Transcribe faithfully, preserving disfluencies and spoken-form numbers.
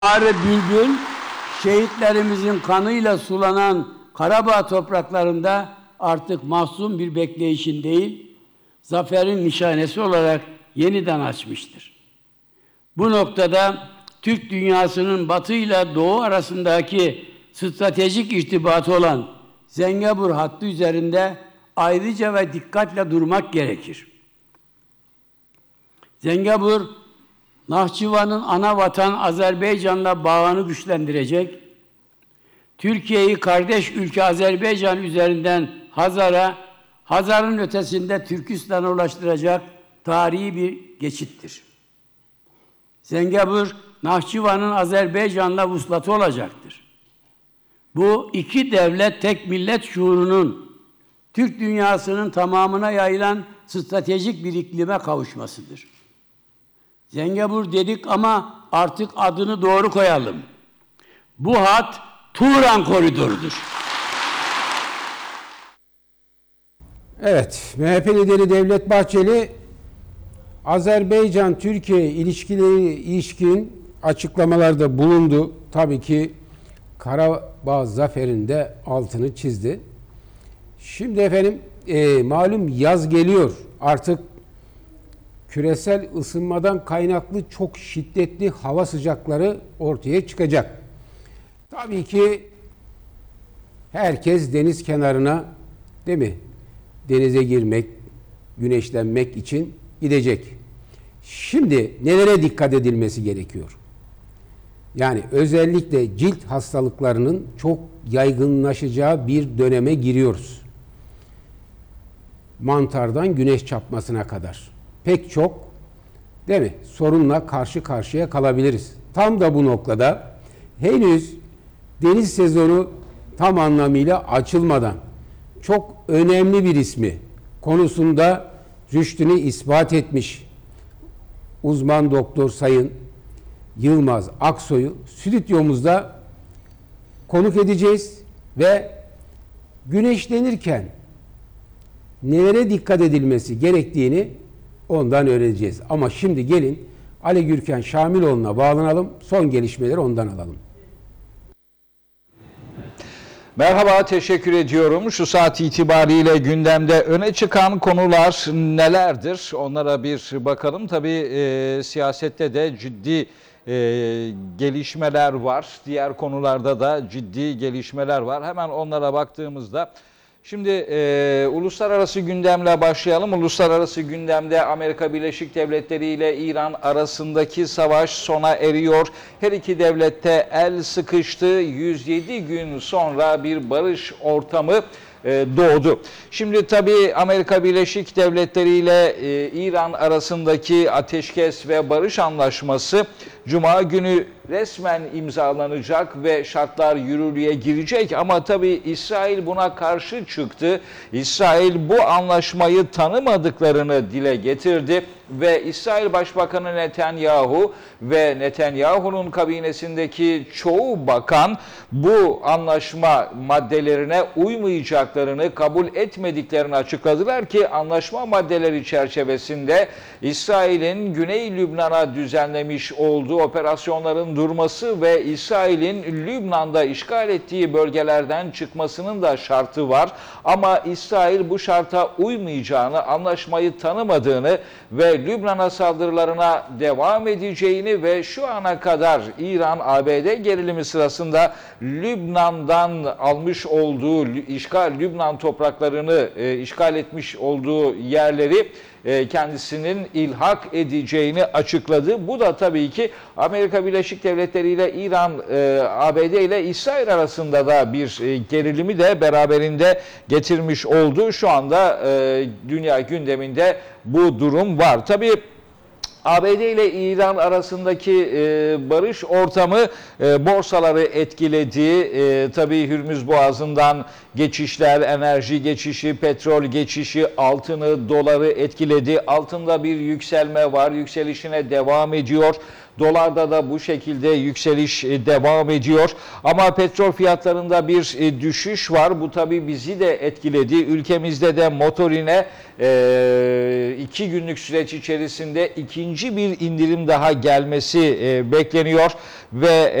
Ağrı Bülbül, şehitlerimizin kanıyla sulanan Karabağ topraklarında artık mahzun bir bekleyişin değil, zaferin nişanesi olarak yeniden açmıştır. Bu noktada Türk dünyasının Batı ile Doğu arasındaki stratejik irtibatı olan Zengezur hattı üzerinde ayrıca ve dikkatle durmak gerekir. Zengezur, Nahçıvan'ın ana vatan Azerbaycan'la bağını güçlendirecek, Türkiye'yi kardeş ülke Azerbaycan üzerinden Hazar'a, Hazar'ın ötesinde Türkistan'a ulaştıracak tarihi bir geçittir. Zengezur, Nahçıvan'ın Azerbaycan'la vuslatı olacaktır. Bu iki devlet tek millet şuurunun Türk dünyasının tamamına yayılan stratejik bir iklime kavuşmasıdır. Zengezur dedik ama artık adını doğru koyalım. Bu hat Turan Koridoru'dur. Evet, M H P lideri Devlet Bahçeli, Azerbaycan-Türkiye ilişkileri ilişkin açıklamalarda bulundu. Tabii ki Karabağ zaferinde altını çizdi. Şimdi efendim e, malum yaz geliyor. Artık küresel ısınmadan kaynaklı çok şiddetli hava sıcakları ortaya çıkacak. Tabii ki herkes deniz kenarına, değil mi? Denize girmek, güneşlenmek için gidecek. Şimdi nelere dikkat edilmesi gerekiyor? Yani özellikle cilt hastalıklarının çok yaygınlaşacağı bir döneme giriyoruz. Mantardan güneş çarpmasına kadar pek çok, değil mi, sorunla karşı karşıya kalabiliriz. Tam da bu noktada henüz deniz sezonu tam anlamıyla açılmadan çok önemli bir ismi konusunda rüştünü ispat etmiş uzman doktor Sayın Yılmaz Aksoy'u stüdyomuzda konuk edeceğiz ve güneşlenirken nelere dikkat edilmesi gerektiğini ondan öğreneceğiz. Ama şimdi gelin Ali Gürkan Şamiloğlu'na bağlanalım. Son gelişmeleri ondan alalım. Merhaba, teşekkür ediyorum. Şu saat itibariyle gündemde öne çıkan konular nelerdir? Onlara bir bakalım. Tabii e, siyasette de ciddi e, gelişmeler var. Diğer konularda da ciddi gelişmeler var. Hemen onlara baktığımızda, şimdi e, uluslararası gündemle başlayalım. Uluslararası gündemde Amerika Birleşik Devletleri ile İran arasındaki savaş sona eriyor. Her iki devlette el sıkıştı. yüz yedi gün sonra bir barış ortamı e, doğdu. Şimdi tabii Amerika Birleşik Devletleri ile e, İran arasındaki ateşkes ve barış anlaşması Cuma günü resmen imzalanacak ve şartlar yürürlüğe girecek. Ama tabii İsrail buna karşı çıktı. İsrail bu anlaşmayı tanımadıklarını dile getirdi ve İsrail Başbakanı Netanyahu ve Netanyahu'nun kabinesindeki çoğu bakan bu anlaşma maddelerine uymayacaklarını, kabul etmediklerini açıkladılar ki anlaşma maddeleri çerçevesinde İsrail'in Güney Lübnan'a düzenlemiş olduğu operasyonların durması ve İsrail'in Lübnan'da işgal ettiği bölgelerden çıkmasının da şartı var. Ama İsrail bu şarta uymayacağını, anlaşmayı tanımadığını ve Lübnan'a saldırılarına devam edeceğini ve şu ana kadar İran-A B D gerilimi sırasında Lübnan'dan almış olduğu işgal, Lübnan topraklarını e, işgal etmiş olduğu yerleri e, kendisinin ilhak edeceğini açıkladı. Bu da tabii ki Amerika Birleşik Devletleri ile İran, e, A B D ile İsrail arasında da bir e, gerilimi de beraberinde getirmiş oldu. Şu anda e, dünya gündeminde bu durum var. Tabii A B D ile İran arasındaki e, barış ortamı e, borsaları etkiledi. E, tabii Hürmüz Boğazı'ndan geçişler, enerji geçişi, petrol geçişi altını, doları etkiledi. Altında bir yükselme var, yükselişine devam ediyor. Dolarda da bu şekilde yükseliş e, devam ediyor. Ama petrol fiyatlarında bir e, düşüş var. Bu tabii bizi de etkiledi. Ülkemizde de motorine e, iki günlük süreç içerisinde ikinci bir indirim daha gelmesi e, bekleniyor ve